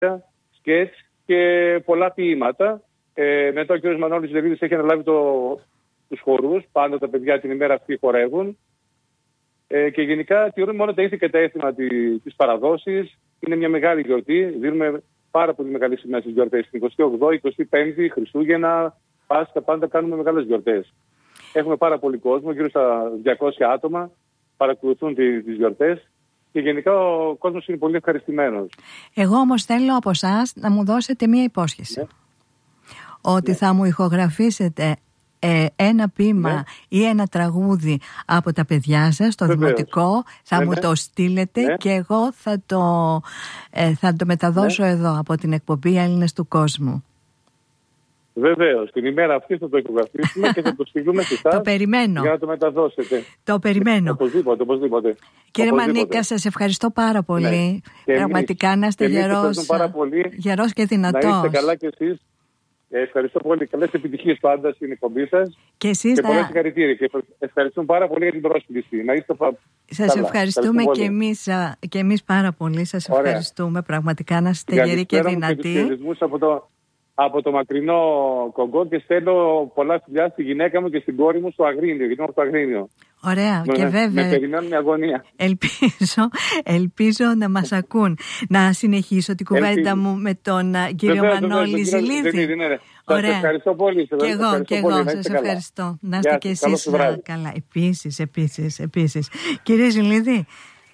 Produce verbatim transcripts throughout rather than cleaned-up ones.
σκέτς και πολλά ποίηματα. Ε, μετά ο κ. Μανώλης Λεβίδης έχει αναλάβει το, τους χορούς. Πάντα τα παιδιά την ημέρα αυτή χορεύουν. Ε, και γενικά τηρούν μόνο τα ήθη και τα έθιμα της παραδόσης. Είναι μια μεγάλη γιορτή. Δίνουμε πάρα πολύ μεγάλη σημασία στις γιορτές. Την εικοστή όγδοη, εικοστή πέμπτη, Χριστούγεννα, Πάσχα, πάντα κάνουμε μεγάλες γιορτές. Έχουμε πάρα πολύ κόσμο, γύρω στα διακόσια άτομα παρακολουθούν τις, τις γιορτές. Και γενικά ο κόσμος είναι πολύ ευχαριστημένος. Εγώ όμως θέλω από εσάς να μου δώσετε μία υπόσχεση. Ναι. Ότι ναι. θα μου ηχογραφήσετε ε, ένα ποίημα ναι. ή ένα τραγούδι από τα παιδιά σας, το Βεβαίως. Δημοτικό, θα ναι, μου ναι. το στείλετε ναι. και εγώ θα το, ε, θα το μεταδώσω ναι. εδώ από την εκπομπή Έλληνες του Κόσμου. Βεβαίως, την ημέρα αυτή θα το ηχογραφήσουμε και θα το στείλουμε σε εσάς. Το περιμένω. Για να το μεταδώσετε. Το περιμένω. Οπωσδήποτε, οπωσδήποτε. Κύριε οπωσδήποτε. Μανίκα, σας ευχαριστώ πάρα πολύ. Ναι. Πραγματικά να είστε γερός, γερός και δυνατός. Να είστε καλά κι εσείς. Ευχαριστώ πολύ. Καλές επιτυχίες πάντα στην εκπομπή σας. Και εσείς και να... πολλά συγχαρητήρια. Και ευχαριστούμε πάρα πολύ για την πρόσκληση. Να είστε πα... Σας καλά. Ευχαριστούμε και εμείς, και εμείς πάρα πολύ. Σας Ωραία. Ευχαριστούμε. Πραγματικά να είστε γεροί και δυνατοί. Και από το... από το μακρινό Κογκό και στέλνω πολλά φιλιά στη γυναίκα μου και στην κόρη μου στο Αγρίνιο, γιατί είμαι στο Αγρίνιο. Ωραία, με, και βέβαια. Με περιμένουν με αγωνία. Ελπίζω, ελπίζω να μας ακούν. Να συνεχίσω την κουβέντα ελπίζω. μου με τον uh, κύριο βέβαια, Μανώλη Ζηλίδη. Ναι, ναι. Ωραία. Σας ευχαριστώ πολύ. Και εγώ, και εγώ σας ευχαριστώ. Να είστε και εσείς καλά. Επίσης, επίσης, επίσης. Κύριε Ζηλίδη,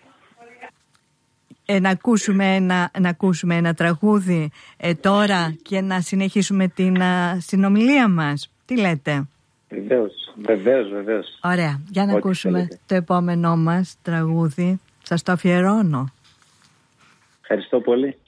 Ε, να, ακούσουμε ένα, να ακούσουμε ένα τραγούδι ε, τώρα και να συνεχίσουμε την α, συνομιλία μας. Τι λέτε? Βεβαίως, βεβαίως, βεβαίως. Ωραία, για να Ό, ακούσουμε θέλετε. Το επόμενό μας τραγούδι. Σας το αφιερώνω. Ευχαριστώ πολύ.